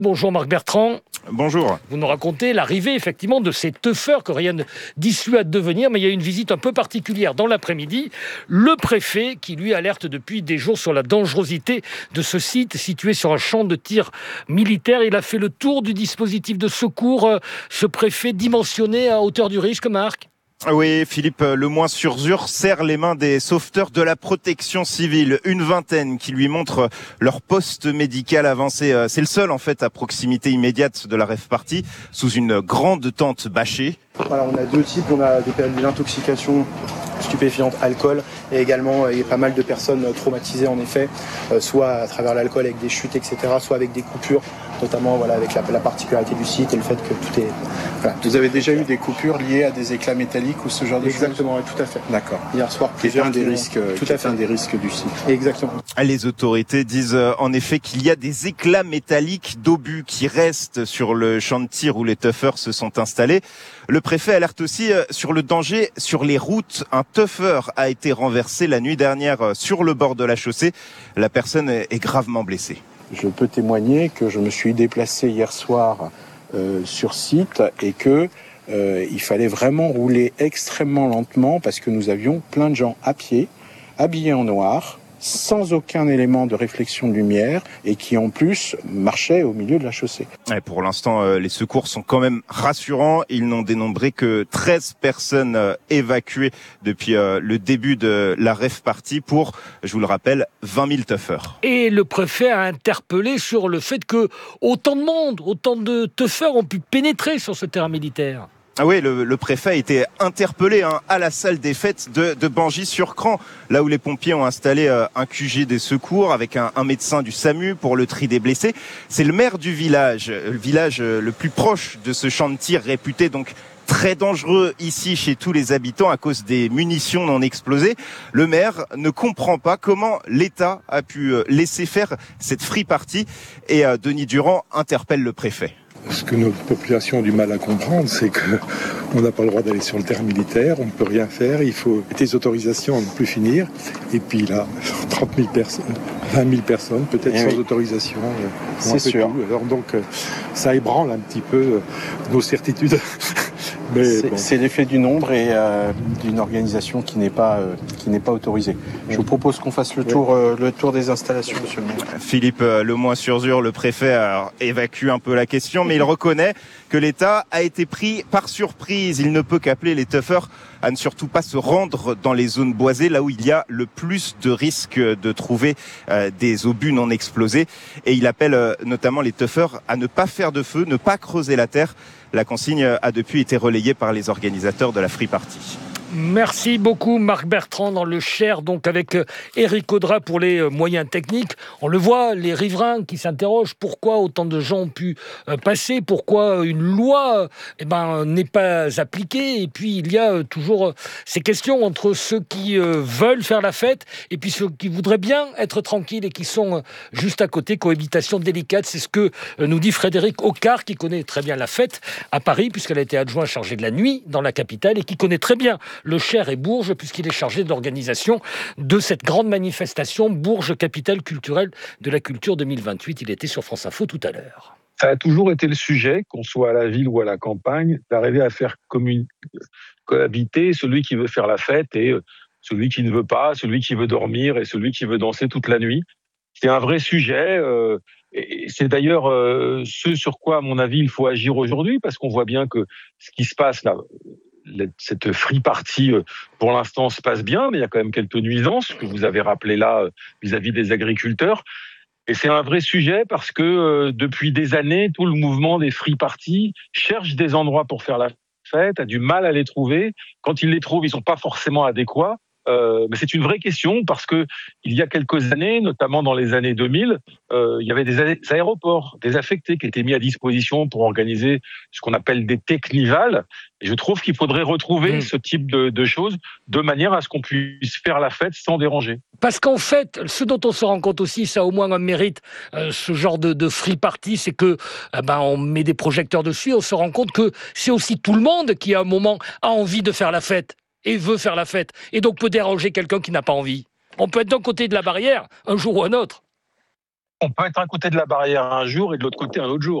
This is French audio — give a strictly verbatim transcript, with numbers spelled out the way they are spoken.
Bonjour Marc Bertrand. Bonjour. Vous nous racontez l'arrivée effectivement de ces teufeurs que rien ne dissuade de venir, mais il y a une visite un peu particulière dans l'après-midi. Le préfet qui lui alerte depuis des jours sur la dangerosité de ce site situé sur un champ de tir militaire. Il a fait le tour du dispositif de secours, ce préfet dimensionné à hauteur du risque, Marc. Oui, Philippe Lemoyne-sur-Zur serre les mains des sauveteurs de la protection civile. Une vingtaine qui lui montrent leur poste médical avancé. C'est le seul, en fait, à proximité immédiate de la rave party, sous une grande tente bâchée. Voilà, on a deux types. On a des périodes d'intoxication stupéfiante, alcool, et également il y a pas mal de personnes traumatisées, en effet, euh, soit à travers l'alcool avec des chutes, et cetera, soit avec des coupures, notamment voilà, avec la, la particularité du site et le fait que tout est... Voilà, Vous avez déjà eu des coupures liées à des éclats métalliques ou ce genre de Exactement, choses? Exactement, tout à fait. D'accord. Hier soir, Qui est un des qui risques, tout qui à est fait. un des risques du site. Exactement. Les autorités disent en effet qu'il y a des éclats métalliques d'obus qui restent sur le champ de tir où les tuffers se sont installés. Le préfet alerte aussi sur le danger sur les routes. Un tuffer a été renversé la nuit dernière sur le bord de la chaussée. La personne est gravement blessée. Je peux témoigner que je me suis déplacé hier soir euh, sur site et que euh, il fallait vraiment rouler extrêmement lentement parce que nous avions plein de gens à pied, habillés en noir, sans aucun élément de réflexion de lumière et qui en plus marchaient au milieu de la chaussée. Et pour l'instant, euh, les secours sont quand même rassurants. Ils n'ont dénombré que treize personnes euh, évacuées depuis euh, le début de la rave party pour, je vous le rappelle, vingt mille tuffers. Et le préfet a interpellé sur le fait que autant de monde, autant de teufeurs ont pu pénétrer sur ce terrain militaire. Ah oui, le, le préfet a été interpellé hein, à la salle des fêtes de, de Bangis-sur-Cran, là où les pompiers ont installé euh, un Q G des secours avec un, un médecin du SAMU pour le tri des blessés. C'est le maire du village, le village euh, le plus proche de ce champ de tir réputé donc très dangereux ici chez tous les habitants à cause des munitions non explosées. Le maire ne comprend pas comment l'État a pu euh, laisser faire cette free party et euh, Denis Durand interpelle le préfet. Ce que notre population a du mal à comprendre, c'est qu'on n'a pas le droit d'aller sur le terrain militaire, on ne peut rien faire, il faut des autorisations à ne plus finir. Et puis là, trente mille personnes, vingt mille personnes, peut-être sans oui. autorisation. C'est sûr. Tout. Alors donc, ça ébranle un petit peu nos certitudes. Mais c'est, bon. c'est l'effet du nombre et euh, d'une organisation qui n'est pas euh, qui n'est pas autorisée. Je vous propose qu'on fasse le tour euh, le tour des installations, monsieur le maire. Philippe Lemoyne-sur-Zur, le préfet, a évacue un peu la question, mais il reconnaît que l'État a été pris par surprise. Il ne peut qu'appeler les tuffers à ne surtout pas se rendre dans les zones boisées, là où il y a le plus de risques de trouver euh, des obus non explosés. Et il appelle euh, notamment les tuffers à ne pas faire de feu, ne pas creuser la terre. La consigne a depuis été relayée par les organisateurs de la free party. Merci beaucoup Marc Bertrand dans le Cher, donc avec Éric Audra pour les moyens techniques. On le voit, les riverains qui s'interrogent pourquoi autant de gens ont pu passer, pourquoi une loi eh ben, n'est pas appliquée. Et puis il y a toujours ces questions entre ceux qui veulent faire la fête et puis ceux qui voudraient bien être tranquilles et qui sont juste à côté. Cohabitation délicate, c'est ce que nous dit Frédéric Ocard, qui connaît très bien la fête à Paris puisqu'elle a été adjoint chargé de la nuit dans la capitale et qui connaît très bien le Cher et Bourges, puisqu'il est chargé de l'organisation de cette grande manifestation Bourges, capitale culturelle de la culture deux mille vingt-huit. Il était sur France Info tout à l'heure. Ça a toujours été le sujet, qu'on soit à la ville ou à la campagne, d'arriver à faire commun... cohabiter celui qui veut faire la fête et celui qui ne veut pas, celui qui veut dormir et celui qui veut danser toute la nuit. C'est un vrai sujet. Euh... Et c'est d'ailleurs euh, ce sur quoi, à mon avis, il faut agir aujourd'hui, parce qu'on voit bien que ce qui se passe là, cette free party, pour l'instant, se passe bien, mais il y a quand même quelques nuisances que vous avez rappelées là vis-à-vis des agriculteurs. Et c'est un vrai sujet parce que euh, depuis des années, tout le mouvement des free parties cherche des endroits pour faire la fête, a du mal à les trouver. Quand ils les trouvent, ils sont pas forcément adéquats. Euh, mais c'est une vraie question parce que il y a quelques années, notamment dans les années deux mille, euh, il y avait des aéroports désaffectés qui étaient mis à disposition pour organiser ce qu'on appelle des technivals. Et je trouve qu'il faudrait retrouver mmh. ce type de, de choses de manière à ce qu'on puisse faire la fête sans déranger. Parce qu'en fait, ce dont on se rend compte aussi, ça a au moins un mérite, euh, ce genre de, de free party, c'est que euh, ben, on met des projecteurs dessus, on se rend compte que c'est aussi tout le monde qui, à un moment, a envie de faire la fête et veut faire la fête, et donc peut déranger quelqu'un qui n'a pas envie. On peut être d'un côté de la barrière, un jour ou un autre. On peut être à côté de la barrière un jour et de l'autre côté un autre jour.